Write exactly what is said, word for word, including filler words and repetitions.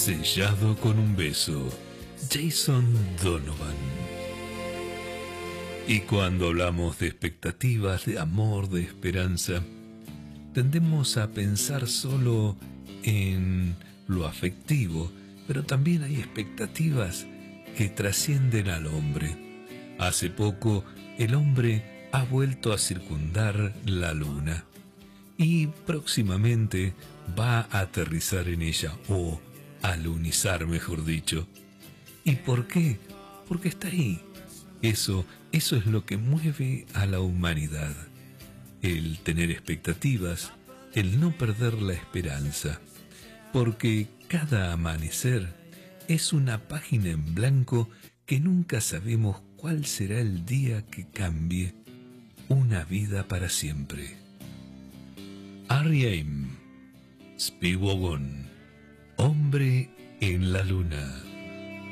Sellado con un beso, Jason Donovan. Y cuando hablamos de expectativas, de amor, de esperanza, tendemos a pensar solo en lo afectivo, pero también hay expectativas que trascienden al hombre. Hace poco, el hombre ha vuelto a circundar la luna y próximamente va a aterrizar en ella, o alunizar, mejor dicho. ¿Y por qué? Porque está ahí. Eso, eso es lo que mueve a la humanidad. El tener expectativas, el no perder la esperanza. Porque cada amanecer es una página en blanco que nunca sabemos cuál será el día que cambie una vida para siempre. R E M, Speedwagon, Hombre en la Luna.